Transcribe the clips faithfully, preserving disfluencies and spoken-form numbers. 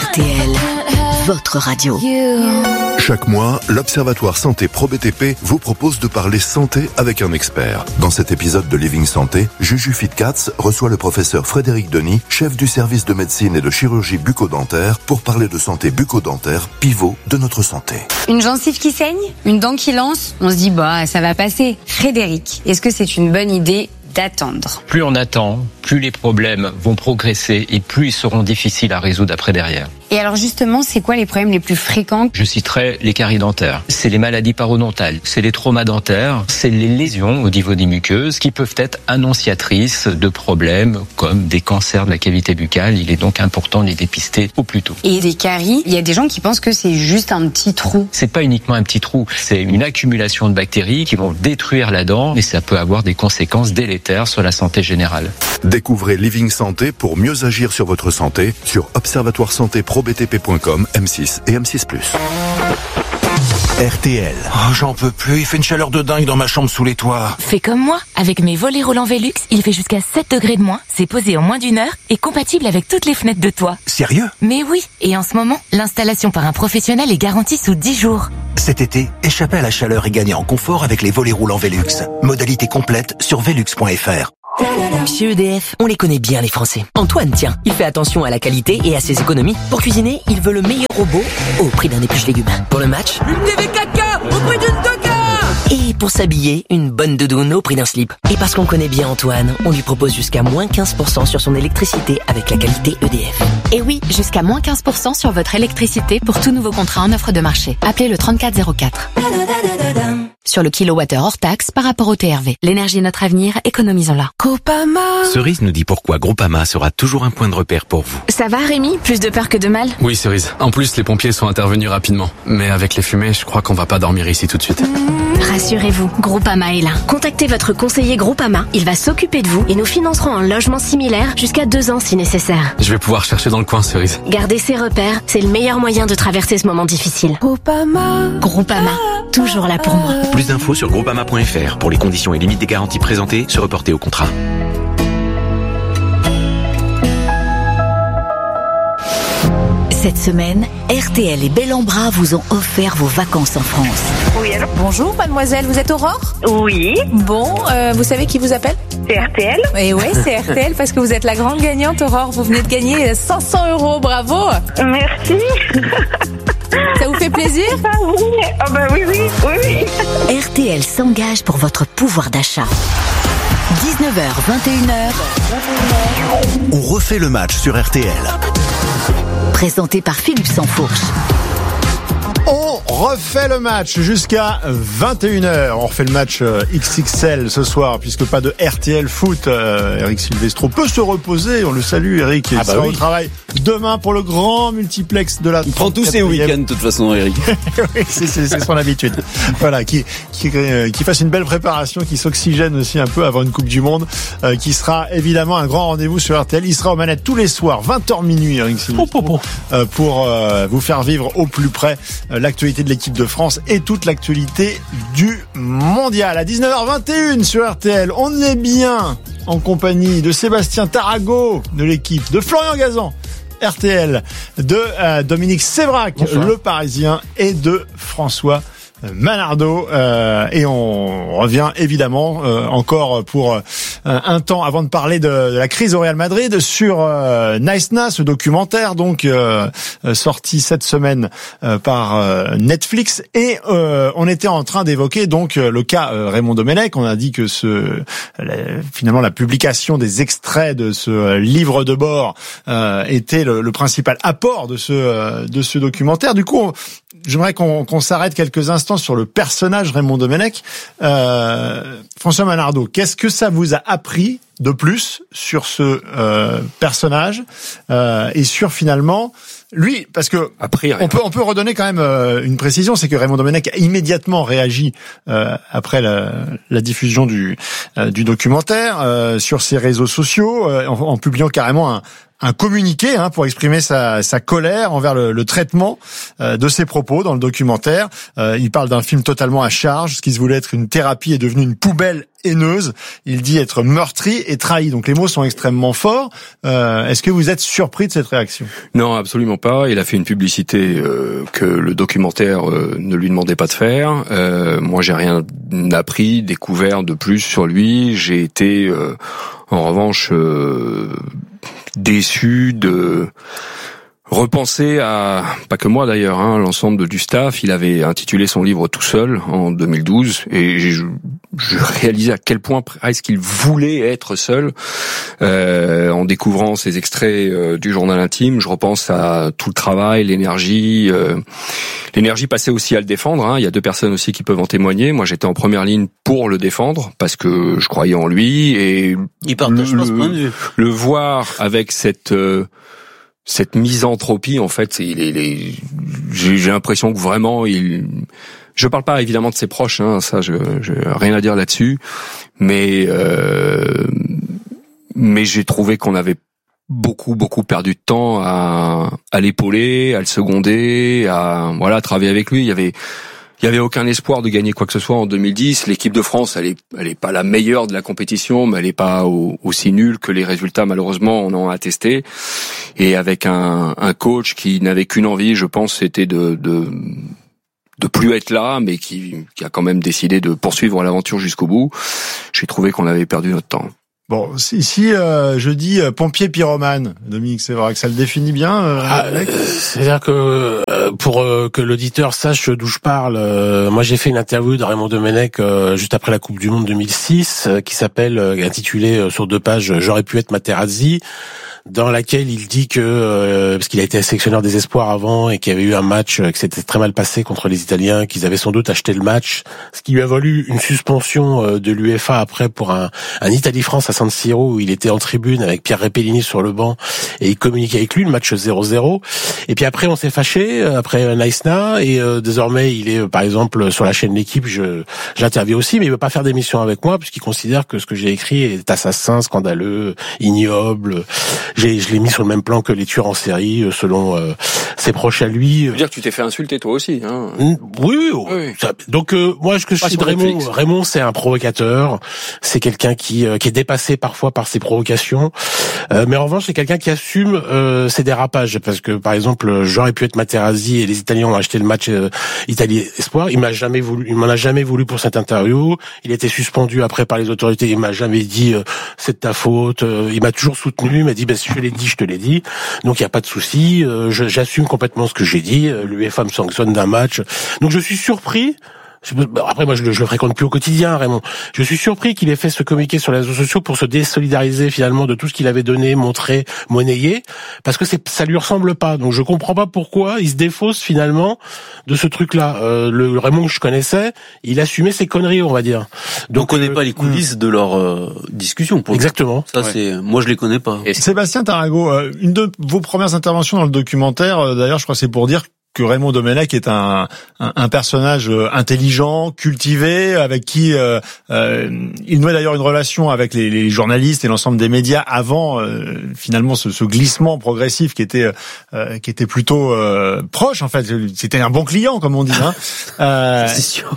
R T L, votre radio. Chaque mois, l'Observatoire Santé Pro B T P vous propose de parler santé avec un expert. Dans cet épisode de Living Santé, Juju Fitcats reçoit le professeur Frédéric Denis, chef du service de médecine et de chirurgie bucco-dentaire, pour parler de santé bucco-dentaire, pivot de notre santé. Une gencive qui saigne, une dent qui lance, on se dit bah ça va passer. Frédéric, est-ce que c'est une bonne idée d'attendre? Plus on attend, plus les problèmes vont progresser et plus ils seront difficiles à résoudre après derrière. Et alors justement, c'est quoi les problèmes les plus fréquents? Je citerai les caries dentaires. C'est les maladies parodontales, c'est les traumas dentaires, c'est les lésions au niveau des muqueuses qui peuvent être annonciatrices de problèmes comme des cancers de la cavité buccale. Il est donc important de les dépister au plus tôt. Et des caries, il y a des gens qui pensent que c'est juste un petit trou. C'est pas uniquement un petit trou, c'est une accumulation de bactéries qui vont détruire la dent et ça peut avoir des conséquences délétères sur la santé générale. Découvrez Living Santé pour mieux agir sur votre santé sur observatoire santé pro b t p point com, M six et M six plus. R T L. Oh, j'en peux plus, il fait une chaleur de dingue dans ma chambre sous les toits. Fais comme moi, avec mes volets roulants Velux, il fait jusqu'à sept degrés de moins, c'est posé en moins d'une heure et compatible avec toutes les fenêtres de toit. Sérieux? Mais oui, et en ce moment, l'installation par un professionnel est garantie sous dix jours. Cet été, échappez à la chaleur et gagnez en confort avec les volets roulants Velux. Modalité complète sur velux point f r. Chez E D F, on les connaît bien les Français. Antoine, tiens, il fait attention à la qualité et à ses économies. Pour cuisiner, il veut le meilleur robot au prix d'un épluche légumes. Pour le match, une T V quatre K au prix d'une deux K. Et pour s'habiller, une bonne doudoune au prix d'un slip. Et parce qu'on connaît bien Antoine, on lui propose jusqu'à moins quinze pour cent sur son électricité avec la qualité E D F. Et oui, jusqu'à moins quinze pour cent sur votre électricité pour tout nouveau contrat en offre de marché. Appelez le trente-quatre zéro quatre. Sur le kilowattheure hors taxe par rapport au T R V. L'énergie est notre avenir, économisons-la. Groupama. Cerise nous dit pourquoi Groupama sera toujours un point de repère pour vous. Ça va Rémi? Plus de peur que de mal? Oui Cerise. En plus les pompiers sont intervenus rapidement. Mais avec les fumées, je crois qu'on va pas dormir ici tout de suite. Rassurez-vous, Groupama est là. Contactez votre conseiller Groupama, il va s'occuper de vous et nous financerons un logement similaire jusqu'à deux ans si nécessaire. Je vais pouvoir chercher dans le coin Cerise. Gardez ses repères, c'est le meilleur moyen de traverser ce moment difficile. Groupama. Groupama, toujours là pour moi. Plus d'infos sur groupama point f r. Pour les conditions et limites des garanties présentées, se reporter au contrat. Cette semaine, R T L et Bel en Bras vous ont offert vos vacances en France. Oui, alors? Bonjour mademoiselle, vous êtes Aurore? Oui. Bon, euh, vous savez qui vous appelle? C'est R T L. Et ouais, c'est R T L parce que vous êtes la grande gagnante Aurore. Vous venez de gagner cinq cents euros, bravo. Merci. Ça vous fait plaisir? Ah oui, ah bah oui, oui, oui, oui. R T L s'engage pour votre pouvoir d'achat. dix-neuf heures, vingt et une heures. On refait le match sur R T L. Présenté par Philippe Sansfourche. On refait le match jusqu'à vingt et une heures. On refait le match X X L ce soir, puisque pas de R T L foot. Euh, Eric Silvestro peut se reposer. On le salue, Eric. Il ah bah sera oui. au travail demain pour le grand multiplex de la... Il prend tous ses week-ends, de toute façon, Eric. Oui, c'est, c'est, c'est son habitude. Voilà, qui, qui, euh, qui fasse une belle préparation, qui s'oxygène aussi un peu avant une Coupe du Monde, euh, qui sera évidemment un grand rendez-vous sur R T L. Il sera aux manettes tous les soirs, vingt heures minuit, Eric Silvestro, euh, pour euh, vous faire vivre au plus près l'actualité de l'équipe de France et toute l'actualité du mondial. À dix-neuf heures vingt et une sur R T L, on est bien en compagnie de Sébastien Tarago de l'équipe, de Florian Gazan, R T L, de euh, Dominique Sévrac, Bonsoir. Le Parisien, et de François Manardo, euh, et on revient évidemment euh, encore pour euh, un temps avant de parler de, de la crise au Real Madrid sur euh, Nice Na, ce documentaire donc euh, sorti cette semaine euh, par euh, Netflix, et euh, on était en train d'évoquer donc le cas euh, Raymond Domenech. On a dit que ce la, finalement la publication des extraits de ce livre de bord euh, était le, le principal apport de ce euh, de ce documentaire. Du coup, on, j'aimerais qu'on, qu'on s'arrête quelques instants sur le personnage Raymond Domenech. Euh, François Manardo, qu'est-ce que ça vous a appris de plus sur ce euh, personnage euh, et sur finalement lui, parce que Après, on peut on peut redonner quand même euh, une précision, c'est que Raymond Domenech a immédiatement réagi euh, après la, la diffusion du euh, du documentaire euh, sur ses réseaux sociaux euh, en, en publiant carrément un un communiqué hein, pour exprimer sa, sa colère envers le, le traitement euh, de ses propos dans le documentaire. Euh, il parle d'un film totalement à charge. Ce qui se voulait être une thérapie est devenu une poubelle haineuse. Il dit être meurtri et trahi. Donc les mots sont extrêmement forts. Euh, est-ce que vous êtes surpris de cette réaction? Non, absolument pas. Il a fait une publicité euh, que le documentaire euh, ne lui demandait pas de faire. Euh, moi, j'ai rien appris, découvert de plus sur lui. J'ai été, euh, en revanche, euh, déçu de repenser à, pas que moi d'ailleurs, hein, l'ensemble du staff. Il avait intitulé son livre tout seul en deux mille douze et je, je réalisais à quel point presque il voulait être seul. Euh, en découvrant ces extraits euh, du journal intime, je repense à tout le travail, l'énergie, euh, l'énergie passée aussi à le défendre. Hein. Il y a deux personnes aussi qui peuvent en témoigner. Moi, j'étais en première ligne pour le défendre parce que je croyais en lui et il partage le, pas ce point de vue. Le voir avec cette euh, cette misanthropie, en fait, il est, il est, j'ai, j'ai l'impression que vraiment, il, je parle pas évidemment de ses proches, hein, ça, je, j'ai rien à dire là-dessus, mais, euh, mais j'ai trouvé qu'on avait beaucoup, beaucoup perdu de temps à, à l'épauler, à le seconder, à, voilà, à travailler avec lui. Il y avait, il y avait aucun espoir de gagner quoi que ce soit en deux mille dix. L'équipe de France, elle est, elle est pas la meilleure de la compétition, mais elle est pas au, aussi nulle que les résultats, malheureusement, on en a attesté. Et avec un, un coach qui n'avait qu'une envie, je pense, c'était de, de, de plus être là, mais qui, qui a quand même décidé de poursuivre l'aventure jusqu'au bout. J'ai trouvé qu'on avait perdu notre temps. Bon, si, si euh, je dis euh, pompier pyromane, Dominique Séverac, ça le définit bien euh, ah, euh, c'est-à-dire que euh, pour euh, que l'auditeur sache d'où je parle, euh, moi j'ai fait une interview de Raymond Domenech euh, juste après la Coupe du Monde deux mille six euh, qui s'appelle, euh, intitulée euh, sur deux pages « J'aurais pu être Materazzi », dans laquelle il dit que, euh, parce qu'il a été sélectionneur des espoirs avant et qu'il y avait eu un match euh, qui s'était très mal passé contre les Italiens, qu'ils avaient sans doute acheté le match, ce qui lui a valu une suspension euh, de l'UEFA après pour un, un Italie-France à San Siro où il était en tribune avec Pierre Repellini sur le banc et il communiquait avec lui, le match zéro zéro. Et puis après on s'est fâché, après Naïsna, et euh, désormais il est euh, par exemple sur la chaîne L'équipe, je j'interviens aussi, mais il veut pas faire d'émission avec moi puisqu'il considère que ce que j'ai écrit est assassin, scandaleux, ignoble. J'ai, je l'ai mis sur le même plan que les tueurs en série, selon euh, ses proches à lui. Ça veut dire que tu t'es fait insulter toi aussi, hein. Oui, oui. oui. Ça, donc euh, moi, ce que je sais de Raymond, Raymond, c'est un provocateur. C'est quelqu'un qui euh, qui est dépassé parfois par ses provocations. Euh, mais en revanche, c'est quelqu'un qui assume euh, ses dérapages. Parce que par exemple, j'aurais pu être Materazzi et les Italiens ont acheté le match euh, Italie Espoir. Il m'a jamais voulu, il m'en a jamais voulu pour cette interview. Il a été suspendu après par les autorités. Il m'a jamais dit euh, c'est de ta faute. Euh, il m'a toujours soutenu. Il m'a dit ben, si je l'ai dit, je te l'ai dit. Donc il y a pas de souci. Euh, je, j'assume complètement ce que j'ai dit. L'UEFA me sanctionne d'un match. Donc je suis surpris. Après, moi, je le, je le fréquente plus au quotidien, Raymond. Je suis surpris qu'il ait fait ce communiqué sur les réseaux sociaux pour se désolidariser finalement de tout ce qu'il avait donné, montré, monnayé, parce que c'est, ça lui ressemble pas. Donc, je comprends pas pourquoi il se défausse finalement de ce truc-là. Euh, le Raymond que je connaissais, il assumait ses conneries, on va dire. Donc, on connaît euh, pas les coulisses hum. de leur euh, discussion. Pour Exactement. Ça, ouais. c'est, moi, je les connais pas. Et Sébastien Tarago, euh, une de vos premières interventions dans le documentaire, euh, d'ailleurs, je crois que c'est pour dire que Raymond Domenech est un, un, un personnage intelligent, cultivé, avec qui euh, euh, il nouait d'ailleurs une relation avec les, les journalistes et l'ensemble des médias avant euh, finalement ce, ce glissement progressif qui était euh, qui était plutôt euh, proche en fait. C'était un bon client comme on dit. Hein. Euh, C'est sûr.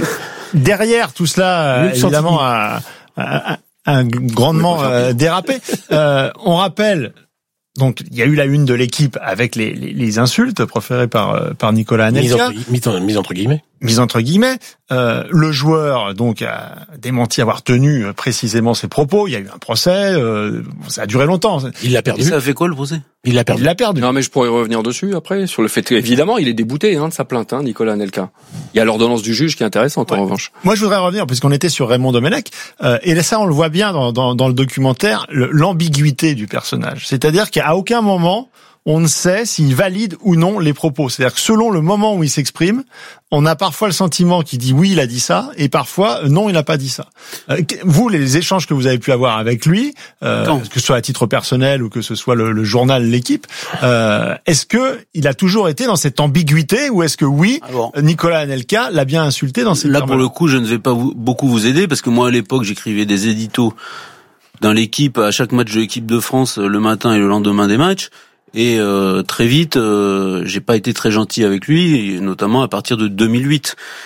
Derrière tout cela, euh, évidemment, a, a, a, a grandement euh, dérapé. Euh, on rappelle. Donc, il y a eu la une de l'équipe avec les, les, les insultes proférées par, par Nicolas Anelka. Mise, en, mise entre guillemets. Mise entre guillemets. Euh, le joueur, donc, a démenti avoir tenu précisément ses propos. Il y a eu un procès. Euh, ça a duré longtemps. Il l'a perdu. Et ça a fait quoi, le procès? Il l'a perdu. Il l'a perdu. Non, mais je pourrais revenir dessus après, sur le fait qu'évidemment, il est débouté, hein, de sa plainte, hein, Nicolas Anelka. Il y a l'ordonnance du juge qui est intéressante, ouais. En revanche. Moi, je voudrais revenir, puisqu'on était sur Raymond Domenech, euh, et ça, on le voit bien dans, dans, dans le documentaire, le, l'ambiguïté du personnage. C'est-à-dire qu'à aucun moment, on ne sait s'il valide ou non les propos. C'est-à-dire que selon le moment où il s'exprime, on a parfois le sentiment qu'il dit oui, il a dit ça, et parfois non, il n'a pas dit ça. Euh, vous, les échanges que vous avez pu avoir avec lui, euh, que ce soit à titre personnel ou que ce soit le, le journal L'équipe, euh, est-ce que il a toujours été dans cette ambiguïté ou est-ce que oui, Alors, Nicolas Anelka l'a bien insulté dans ces Là, termes-là? Pour le coup, je ne vais pas vous, beaucoup vous aider parce que moi, à l'époque, j'écrivais des éditos dans L'équipe à chaque match de l'équipe de France le matin et le lendemain des matchs. Et euh, très vite, euh, j'ai pas été très gentil avec lui, notamment à partir de deux mille huit.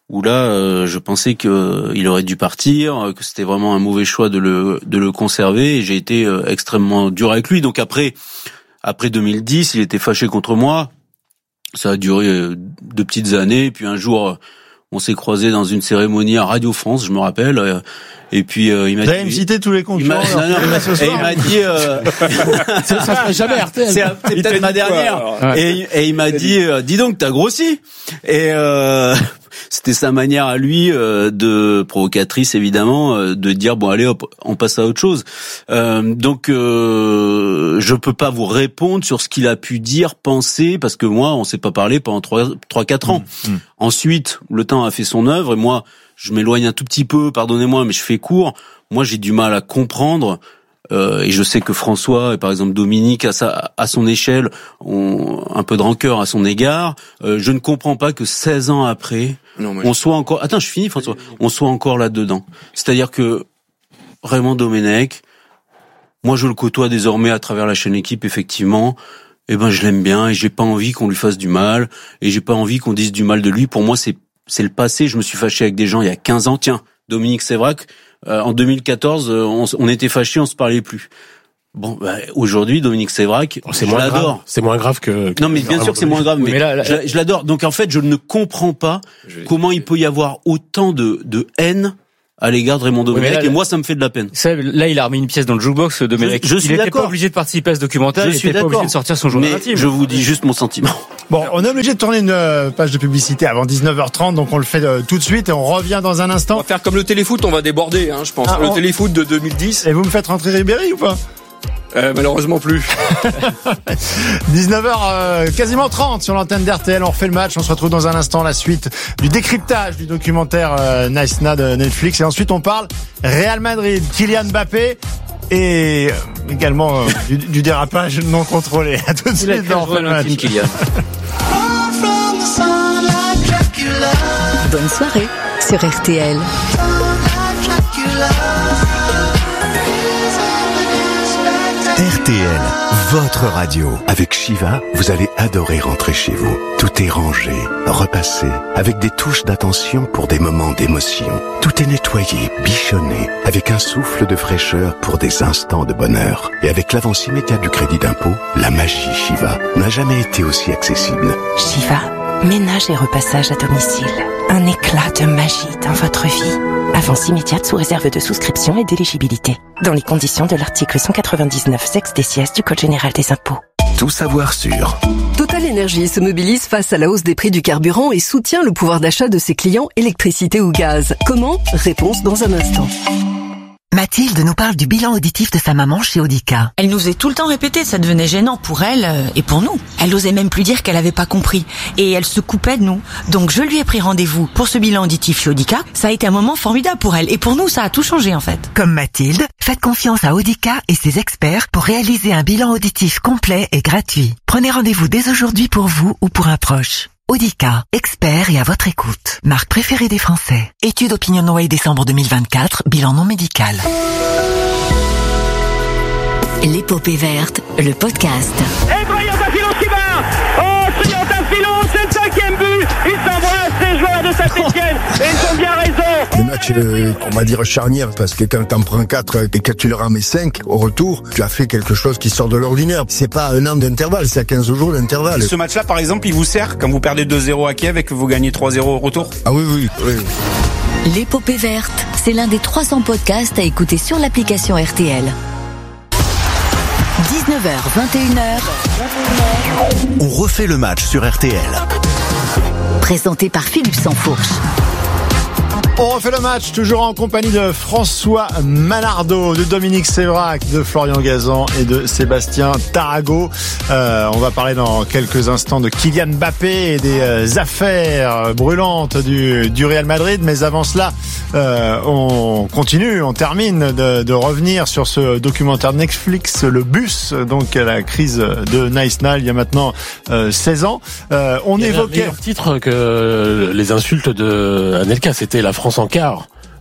où là, euh, je pensais que euh, il aurait dû partir, que c'était vraiment un mauvais choix de le de le conserver, et j'ai été euh, extrêmement dur avec lui. Donc après, après deux mille dix, il était fâché contre moi. Ça a duré euh, deux petites années, puis un jour, euh, on s'est croisés dans une cérémonie à Radio France, je me rappelle. Euh, et puis euh, il m'a Vous dit. allez me citer tous les concurrents. Il m'a, non, non, et il m'a dit. Euh, ça, ça serait jamais R T L. C'est, c'est peut-être ma dernière. Quoi, ouais. et, et il m'a dit, euh, dis donc, t'as grossi. Et euh, c'était sa manière à lui, euh, de provocatrice évidemment, euh, de dire bon allez hop, on passe à autre chose. Euh, donc euh, je peux pas vous répondre sur ce qu'il a pu dire, penser, parce que moi on s'est pas parlé pendant trois, trois, quatre ans. Mmh, mmh. Ensuite, le temps a fait son œuvre et moi je m'éloigne un tout petit peu, pardonnez-moi, mais je fais court. Moi j'ai du mal à comprendre. Euh, et je sais que François et par exemple Dominique à sa à son échelle ont un peu de rancœur à son égard. Euh, je ne comprends pas que seize ans après non, on soit encore. Attends, je finis François. On soit encore là dedans. C'est-à-dire que Raymond Domenech, moi je le côtoie désormais à travers la chaîne Équipe effectivement. Eh ben je l'aime bien et j'ai pas envie qu'on lui fasse du mal et j'ai pas envie qu'on dise du mal de lui. Pour moi c'est c'est le passé. Je me suis fâché avec des gens il y a quinze ans. Tiens, Dominique Sévrac. Euh, en deux mille quatorze, euh, on, on était fâchés, on se parlait plus. Bon, bah, aujourd'hui, Dominique Sévrac, c'est je moins l'adore. Grave. C'est moins grave que. que non, mais bien sûr que c'est moins grave, mais, mais là, là, je, je l'adore. Donc en fait, je ne comprends pas je... comment il peut y avoir autant de, de haine à l'égard de Raymond Domenech, oui, et moi ça me fait de la peine. Ça, là il a remis une pièce dans le jukebox, Domenech. Je, je suis il d'accord. n'était pas obligé de participer à ce documentaire, je il suis n'était pas d'accord. obligé de sortir son journal intime. Je vous dis juste mon sentiment. Bon, on est obligé de tourner une page de publicité avant dix-neuf heures trente, donc on le fait euh, tout de suite et on revient dans un instant. On va faire comme le téléfoot, on va déborder, hein, je pense. Ah, le on... téléfoot de deux mille dix. Et vous me faites rentrer Ribéry ou pas? Euh, malheureusement plus. dix-neuf heures euh, quasiment trente sur l'antenne d'R T L. On refait le match. On se retrouve dans un instant. La suite du décryptage du documentaire euh, Nice Na de Netflix. Et ensuite, on parle Real Madrid, Kylian Mbappé et euh, également euh, du, du dérapage non contrôlé. À tout de suite dans le match. Kylian. Bonne soirée sur R T L. R T L, votre radio. Avec Shiva, vous allez adorer rentrer chez vous. Tout est rangé, repassé, avec des touches d'attention pour des moments d'émotion. Tout est nettoyé, bichonné, avec un souffle de fraîcheur pour des instants de bonheur. Et avec l'avance immédiate du crédit d'impôt, la magie Shiva n'a jamais été aussi accessible. Shiva, ménage et repassage à domicile. Un éclat de magie dans votre vie. Avance immédiate sous réserve de souscription et d'éligibilité. Dans les conditions de l'article cent quatre-vingt-dix-neuf sexe des sièges du Code général des impôts. Tout savoir sur Total Energy se mobilise face à la hausse des prix du carburant et soutient le pouvoir d'achat de ses clients électricité ou gaz. Comment? Réponse dans un instant. Mathilde nous parle du bilan auditif de sa maman chez Audica. Elle nous est tout le temps répété, ça devenait gênant pour elle euh, et pour nous. Elle osait même plus dire qu'elle avait pas compris et elle se coupait de nous. Donc je lui ai pris rendez-vous pour ce bilan auditif chez Audica. Ça a été un moment formidable pour elle et pour nous ça a tout changé en fait. Comme Mathilde, faites confiance à Audica et ses experts pour réaliser un bilan auditif complet et gratuit. Prenez rendez-vous dès aujourd'hui pour vous ou pour un proche. Audica, expert et à votre écoute. Marque préférée des Français. Étude OpinionWay décembre deux mille vingt-quatre, bilan non médical. L'épopée verte, le podcast. Et Triantafilon qui va. Oh, Triantafilon, c'est le cinquième but. Ils s'embrassent, ces joueurs de Saint-Etienne. Et ils ont bien raison. Le match, euh, on va dire charnière, parce que quand t'en prends quatre et que tu leur en mets cinq au retour, tu as fait quelque chose qui sort de l'ordinaire. C'est pas un an d'intervalle, c'est à quinze jours d'intervalle. Ce match-là, par exemple, il vous sert quand vous perdez deux zéro à Kiev et que vous gagnez trois zéro au retour? Ah oui, oui, oui. L'épopée verte, c'est l'un des trois cents podcasts à écouter sur l'application R T L. dix-neuf heures, vingt et une heures. On refait le match sur R T L. Présenté par Philippe Sansfourche. On refait le match, toujours en compagnie de François Manardo, de Dominique Sévrac, de Florian Gazan et de Sébastien Tarago. Euh, on va parler dans quelques instants de Kylian Mbappé et des euh, affaires brûlantes du, du Real Madrid. Mais avant cela, euh, on continue, on termine de, de revenir sur ce documentaire Netflix, Le Bus, donc la crise de Nice Na il y a maintenant euh, seize ans. Euh, on il y évoquait... un meilleur titre que les insultes de Anelka, c'était la France en quart.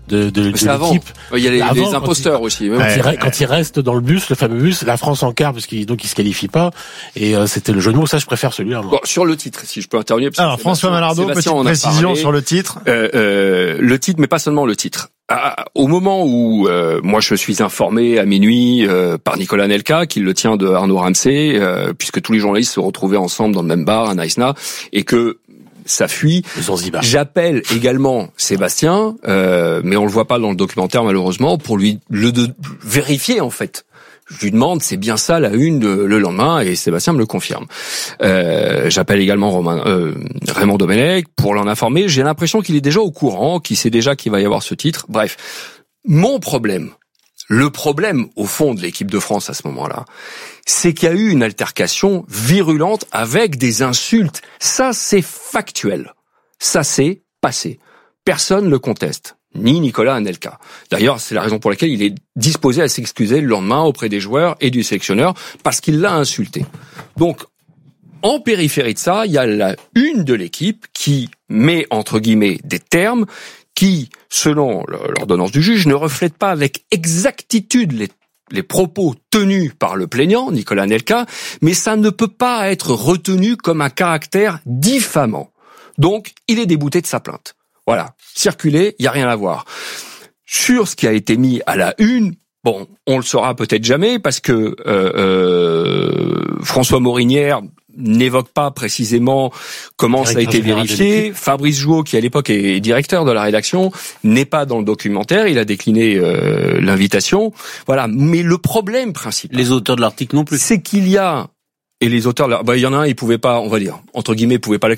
de, de, de c'est avant. l'équipe. Il y a les, Avant, les imposteurs quand il, aussi. Quand, Ouais. il, ouais. quand il reste dans le bus, le fameux bus, la France en quart, parce qu'il donc il se qualifie pas. Et euh, c'était le jeu de mots. Ça, je préfère celui-là. Moi. Bon, sur le titre, si je peux intervenir. Alors que François Malardeau, petite en a précision parlé. sur le titre. Euh, euh, le titre, mais pas seulement le titre. À, au moment où euh, moi je suis informé à minuit euh, par Nicolas Anelka, qui le tient de Arnaud Ramsey, euh, puisque tous les journalistes se retrouvaient ensemble dans le même bar à Naïsna, et que ça fuit. J'appelle également Sébastien, euh, mais on le voit pas dans le documentaire malheureusement, pour lui le de, vérifier en fait. Je lui demande, c'est bien ça la une de, le lendemain, et Sébastien me le confirme. Euh, j'appelle également Romain, euh, Raymond Domenech pour l'en informer. J'ai l'impression qu'il est déjà au courant, qu'il sait déjà qu'il va y avoir ce titre. Bref, mon problème, le problème au fond de l'équipe de France à ce moment-là, c'est qu'il y a eu une altercation virulente avec des insultes. Ça, c'est factuel. Ça, c'est passé. Personne ne le conteste. Ni Nicolas Anelka. D'ailleurs, c'est la raison pour laquelle il est disposé à s'excuser le lendemain auprès des joueurs et du sélectionneur, parce qu'il l'a insulté. Donc, en périphérie de ça, il y a la une de l'équipe qui met, entre guillemets, des termes qui, selon l'ordonnance du juge, ne reflètent pas avec exactitude les les propos tenus par le plaignant, Nicolas Anelka, mais ça ne peut pas être retenu comme un caractère diffamant. Donc, il est débouté de sa plainte. Voilà, circuler, il y a rien à voir. Sur ce qui a été mis à la une, bon, on le saura peut-être jamais parce que euh, euh, François Morinière n'évoque pas précisément comment ça a été vérifié. Fabrice Jouot, qui à l'époque est directeur de la rédaction, n'est pas dans le documentaire. Il a décliné euh, l'invitation. Voilà, mais le problème principal, les auteurs de l'article non plus, c'est qu'il y a et les auteurs, bah il y en a un, ils pouvaient pas, on va dire entre guillemets, pouvaient pas